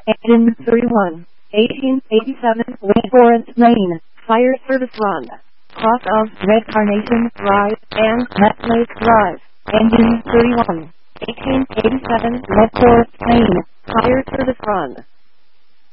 Engine 31, 1887, Wake Forest, Maine, Fire Service Run. Cross of Red Carnation Drive and Met Lake Drive. Engine 31, 1887, Wake Forest, Maine, Fire Service Run.